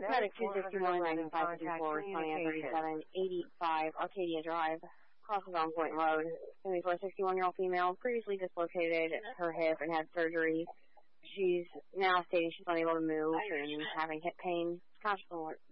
Medic 261-9554, responding at 3785 Arcadia Drive, crosses on Point Road. Going for a 61-year-old female, previously dislocated her hip and had surgery. She's now stating she's unable to move and having hip pain. Conscious